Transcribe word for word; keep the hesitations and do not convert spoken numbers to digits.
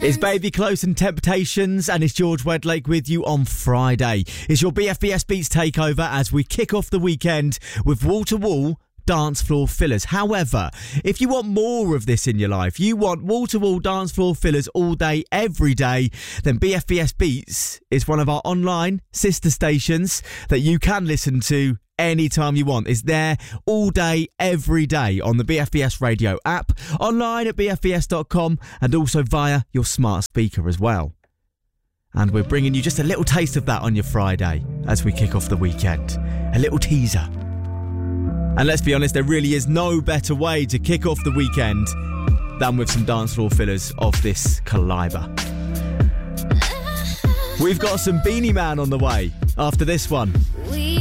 It's Baby Close and Temptations, and it's George Wedlake with you on Friday. It's your B F B S Beats takeover as we kick off the weekend with wall-to-wall dance floor fillers. However, if you want more of this in your life, you want wall-to-wall dance floor fillers all day, every day, then B F B S Beats is one of our online sister stations that you can listen to anytime you want. It's there all day, every day on the B F B S radio app, online at b f b s dot com, and also via your smart speaker as well. And we're bringing you just a little taste of that on your Friday as we kick off the weekend. A little teaser. And let's be honest, there really is no better way to kick off the weekend than with some dance floor fillers of this calibre. We've got some Beanie Man on the way after this one.